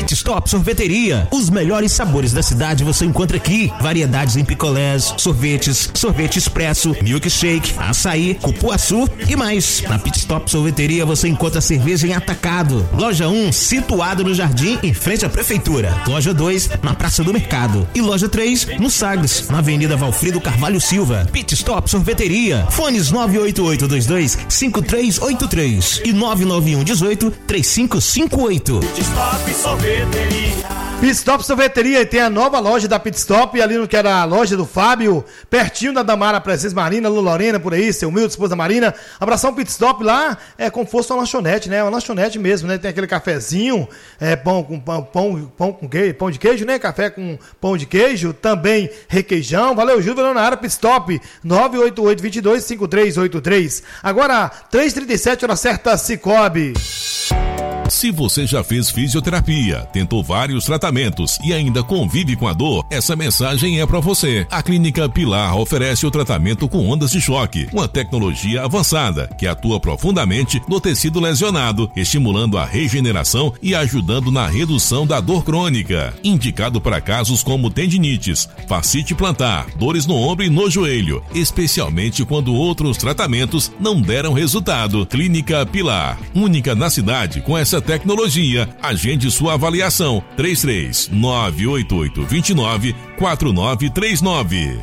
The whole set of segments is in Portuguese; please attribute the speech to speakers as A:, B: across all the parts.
A: Pit Stop Sorveteria. Os melhores sabores da cidade você encontra aqui. Variedades em picolés, sorvetes, sorvete expresso, milkshake, açaí, cupuaçu e mais. Na Pit Stop Sorveteria você encontra cerveja em atacado. Loja 1, situado no Jardim, em frente à Prefeitura. Loja 2, na Praça do Mercado. E loja 3, no Sagres, na Avenida Valfrido Carvalho Silva. Pit Stop Sorveteria. Fones 98822-5383 e 99118-3558.
B: Pit Stop Sorveteria.
C: Pit Stop Sorveteria, e tem a nova loja da Pit Stop, ali no que era a loja do Fábio, pertinho da Damara Princesa Marina, Lu Lorena, por aí, seu humilde esposa Marina. Abração Pit Stop lá, é como fosse uma lanchonete, né? Uma lanchonete mesmo, né? Tem aquele cafezinho, pão com queijo, pão de queijo, né? Café com pão de queijo, também requeijão. Valeu, Júlio, na área Pit Stop, 988-22-5383. Agora, 3h37, hora certa, Cicobi.
D: Se você já fez fisioterapia, tentou vários tratamentos e ainda convive com a dor, essa mensagem é para você. A Clínica Pilar oferece o tratamento com ondas de choque, uma tecnologia avançada que atua profundamente no tecido lesionado, estimulando a regeneração e ajudando na redução da dor crônica. Indicado para casos como tendinites, fascite plantar, dores no ombro e no joelho, especialmente quando outros tratamentos não deram resultado. Clínica Pilar, única na cidade com essa tecnologia. Agende sua avaliação. 33-988-29-4939.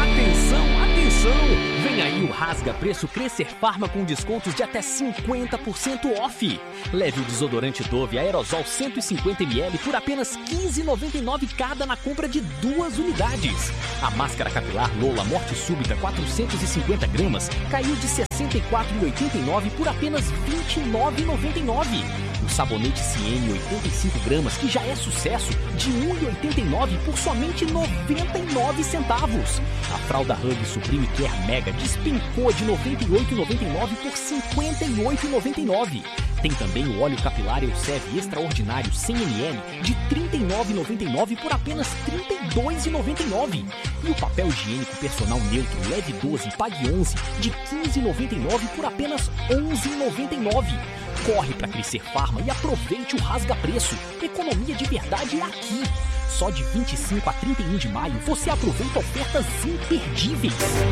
E: Vem aí o Rasga Preço Crescer Pharma com descontos de até 50% off. Leve o desodorante Dove Aerosol 150ml por apenas R$15,99 cada na compra de 2 unidades. A máscara capilar Lola Morte Súbita 450 gramas caiu de R$ 64,89 por apenas R$29,99. O sabonete Ciene 85 gramas, que já é sucesso, de R$1,89 por somente 99 centavos. A fralda Hug Supreme Care Mega despencou de R$98,99 por R$58,99. Tem também o óleo capilar Elsev Extraordinário 100ml de R$39,99 por apenas R$32,99. E o papel higiênico personal neutro Leve 12 Pague 11 de R$15,99 por apenas R$11,99. Corre para Crescer Pharma e aproveite o Rasga Preço. Economia de verdade é aqui. Só de 25 a 31 de maio você aproveita ofertas imperdíveis.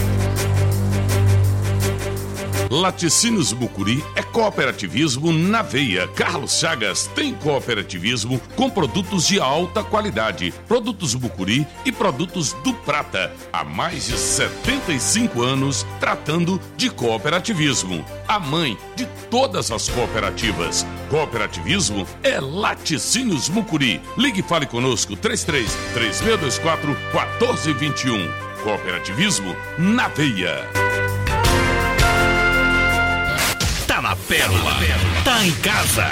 F: Laticínios Mucuri é cooperativismo na veia. Carlos Chagas tem cooperativismo com produtos de alta qualidade, produtos Mucuri e produtos do Prata. Há mais de 75 anos tratando de cooperativismo. A mãe de todas as cooperativas. Cooperativismo é Laticínios Mucuri. Ligue e fale conosco 33-3624-1421. Cooperativismo na veia.
A: Tá na Pérola, tá em casa.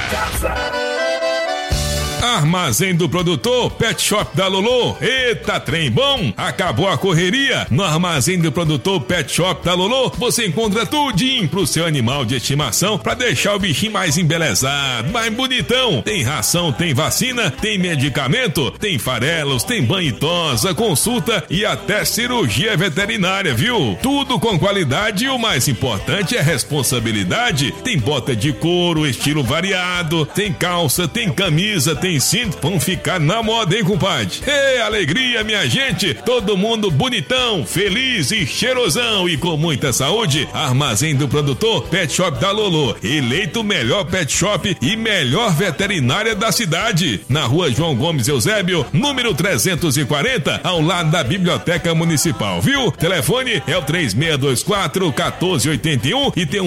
D: Armazém do Produtor, Pet Shop da Lolô. Eita, trem bom! Acabou a correria? No Armazém do Produtor Pet Shop da Lolô, você encontra tudinho pro seu animal de estimação pra deixar o bichinho mais embelezado, mais bonitão. Tem ração, tem vacina, tem medicamento, tem farelos, tem banho e tosa, consulta e até cirurgia veterinária, viu? Tudo com qualidade e o mais importante é responsabilidade. Tem bota de couro, estilo variado, tem calça, tem camisa, tem cinto, vão ficar na moda, hein, compadre? Ê, alegria, minha gente! Todo mundo bonitão, feliz e cheirosão e com muita saúde. Armazém do Produtor, Pet Shop da Lolô. Eleito o melhor pet shop e melhor veterinária da cidade. Na rua João Gomes Eusébio, número 340, ao lado da Biblioteca Municipal, viu? Telefone é o 3624-1481 e tem um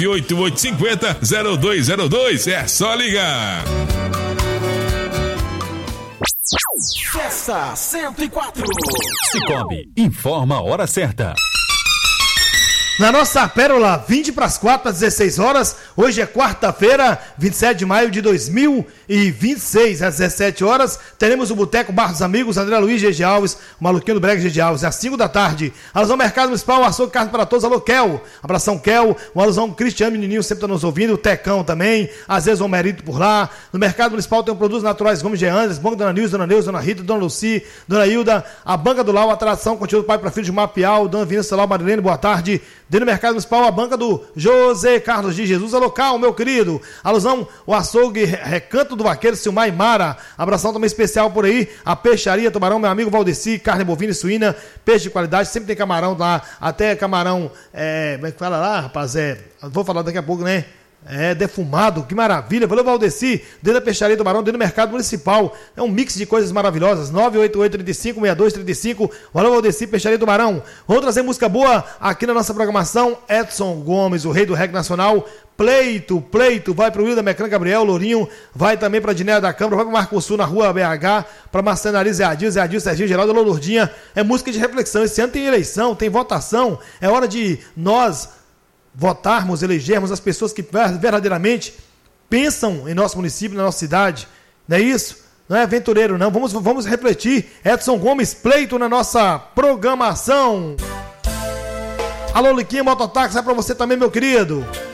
D: 98850-0202. É só ligar.
B: Festa 104.
G: Cicobi informa a hora certa.
C: Na nossa Pérola, 20 para as 4, às 16 horas. Hoje é quarta-feira, 27 de maio de 2026. Às 17 horas, teremos o Boteco Bar dos Amigos, André Luiz G. Alves, o Maluquinho do Brega G. Alves. Às 5 da tarde, alusão Mercado Municipal, açougue carne para todos. Alô, Kel. Abração, Kel. O alusão Cristiano Menininho sempre está nos ouvindo. O Tecão também. Às vezes o Merito por lá. No Mercado Municipal tem o Produtos Naturais Gomes G. Andres, Banco Dona Nilza, Dona Neuza, Dona Rita, Dona Luci, Dona Hilda. A Banca do Lau, a atração contigo do pai para filho de Mapiau. Dona Vinha Celular, Marilene, boa tarde. Dentro do Mercado Municipal, a banca do José Carlos de Jesus, a local, meu querido. Alusão, o açougue Recanto Canto do Vaqueiro, Silmar e Mara. Abração também especial por aí. A Peixaria Tubarão, meu amigo Valdeci, carne bovina e suína, peixe de qualidade, sempre tem camarão lá, até camarão, como é que fala lá, rapaz? Vou falar daqui a pouco, né? Defumado, que maravilha. Valeu, Valdeci, dentro da Peixaria Tubarão, dentro do Mercado Municipal. É um mix de coisas maravilhosas. 988-35-6235. Valeu, Valdeci, Peixaria Tubarão. Vamos trazer música boa aqui na nossa programação. Edson Gomes, o rei do reggae nacional. Pleito, vai pro Wilda Mecrã, Gabriel, Lourinho, vai também pra Dinéia da Câmara, vai pro Marco Sul, na rua BH, pra Marcenaria, Zé Adil, Serginho, Geraldo, Alô, Lourdinha. É música de reflexão. Esse ano tem eleição, tem votação. É hora de nós votarmos, elegermos as pessoas que verdadeiramente pensam em nosso município, na nossa cidade. Não é isso? Não é aventureiro, não. Vamos refletir. Edson Gomes, pleito na nossa programação. Alô, Liquinha, Mototáxi, é pra você também, meu querido.